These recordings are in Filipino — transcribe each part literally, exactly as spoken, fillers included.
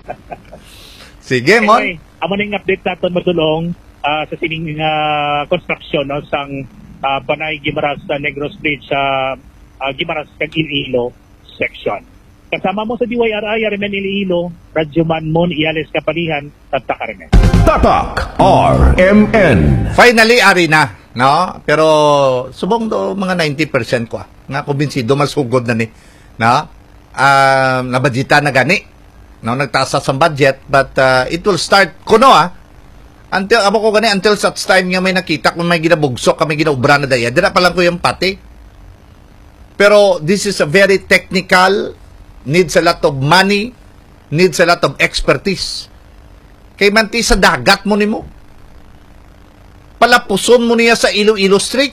Sige, Mon. Anyway, amo ning update naton madulong uh, sa sining uh, construction no, sang uh, Panay Guimaras sa Negros Bridge sa uh, Guimaras kag Iloilo section. Kasama mo sa D Y R I, Arimen Iloilo, Radyoman Mon, Iales Kapalihan, Tata Carmen. Tatak R M N. Finally, ari na. No? Pero, subong do mga ninety percent ko. Ah. Nga, kumbinsido, masugod na ni. No? Uh, nabadjita na gani. No? Nagtaas sa budget. But, uh, it will start, kuno ah. Until, abo ko gani, until such time nga may nakita kung may ginabugsok, kami ginaubra na daya. Dira pa lang ko yung pati. Pero, this is a very technical, needs a lot of money, needs a lot of expertise. Kay manti sa dagat mo ni mo. Palapuson mo niya sa Iloilo Street.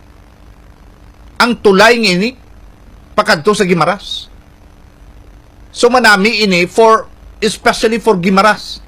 Ang tulay ng ini, pakadto sa Guimaras. So manami ini for, especially for Guimaras.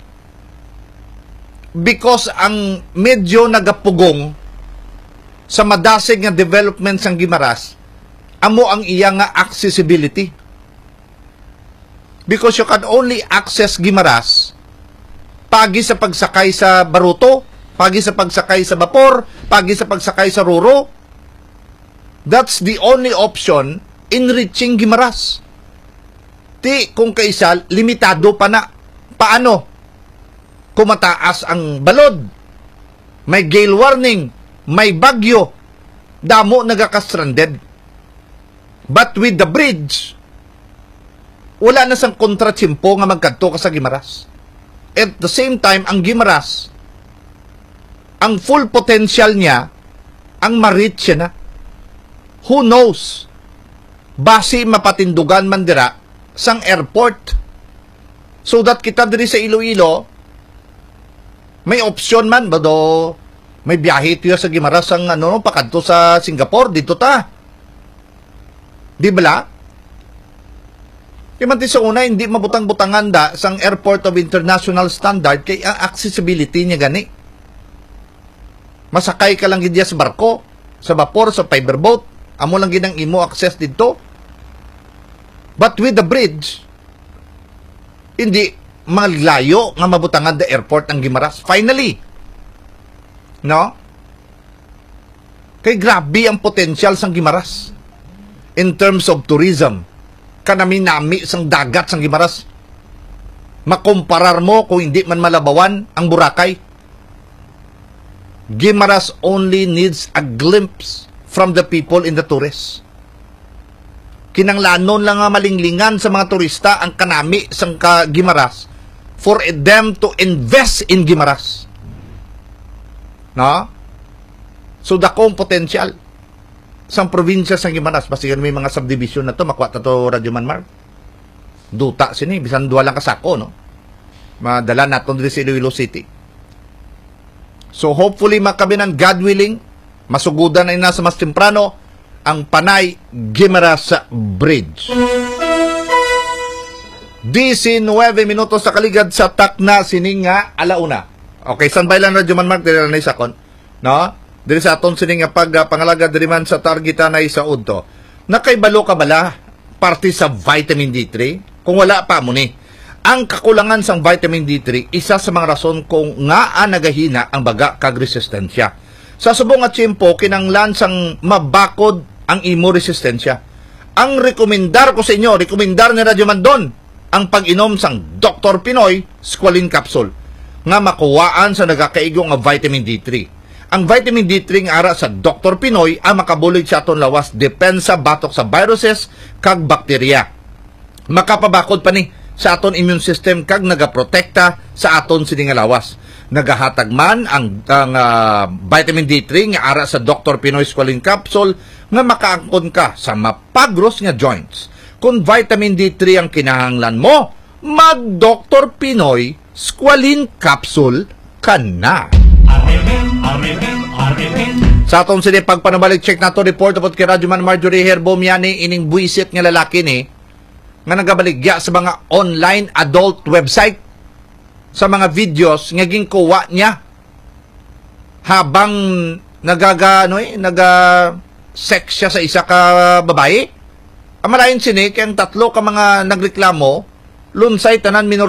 Because ang medyo nagapugong sa madasig nga development sang Guimaras, amo ang iya nga accessibility. Because you can only access Guimaras pagi sa pagsakay sa baruto, pagi sa pagsakay sa vapor, pagi sa pagsakay sa ruro. That's the only option in reaching Guimaras. Ti, kung kaisa, limitado pa na. Paano? Kung mataas ang balod, may gale warning, may bagyo, damo nagaka-stranded. But with the bridge, wala na sang kontratsimpo nga magkadto ka sa Guimaras. At the same time, ang Guimaras, ang full potential niya, ang ma-reach siya na. Who knows? Basi mapatindugan man dira sang airport. So that kita diri sa Iloilo, may option man, bado, may biyahe tiyo sa Guimaras ang ano, pakadto sa Singapore, dito ta. Di bala? Kaya sa una, hindi mabutang-butangan da sang airport of international standard kay ang accessibility niya gani. Masakay ka lang gidya sa barko, sa vapor, sa fiberboat, amo lang ginang imo access dito. But with the bridge, hindi malayo nga mabutangan da airport ang Guimaras. Finally, no? Kay grabe ang potential sang Guimaras in terms of tourism. Kanami-nami sang dagat sang Guimaras. Makumparar mo kung hindi man malabawan ang Boracay. Guimaras only needs a glimpse from the people in the tourists. Kinanglanon lang nga malinglingan sa mga turista ang kanami sang ka Guimaras for them to invest in Guimaras. No? So dakong potential sang probinsya sang Guimaras, basta may mga subdivision na to, makuha na to Radyoman Mark. Duta sini, bisan duwa lang kasako, no? Madala natin dito sa Iloilo City. So hopefully makabinan, God willing, masugudan na ina sa mas temprano ang Panay Guimaras Bridge. nineteen minutos sa kaligad sa takna sining nga alauna. Okay, standby lang Radyoman Mark, dito na isakon, no? Diri sa aton sining nga pag uh, pangalaga diri man sa targeta na isa udto. Nakaibalo ka bala parte sa vitamin D three? Kung wala pa mo ni. Ang kakulangan sang vitamin D three isa sa mga rason kung ngaa nagahina ang baga kag resistensya. Sa subong at tiyempo kinanglan sang mabakod ang imo resistensya. Ang rekomendar ko sa inyo, rekomendar ni Radyo Mandon ang pag-inom sang Doctor Pinoy Squalene Capsule nga makuwaan sa nagakaigong nga vitamin D three. Ang vitamin D three nga ara sa Doctor Pinoy ang makabulig sa aton lawas depensa batok sa viruses kag bakterya. Makapabakod pa ni sa aton immune system kag nagaprotekta sa aton sining lawas. Nagahatag man ang, ang uh, vitamin D three nga ara sa Doctor Pinoy Squalene Capsule nga makaangkon ka sa mapagros nga joints. Kung vitamin D three ang kinahanglan mo, mag Doctor Pinoy Squalene Capsule ka na. Sa atong sini pagpanabalik check nato report about kay Radyoman Marjorie Herbo Miani ining buisit nga lalaki ni nga nagabaligya sa mga online adult website sa mga videos nga ginkuha niya habang nagaga ano eh naga sex siya sa isa ka babae. Amalain sini kay ang tatlo ka mga nagreklamo lunsay tanan minor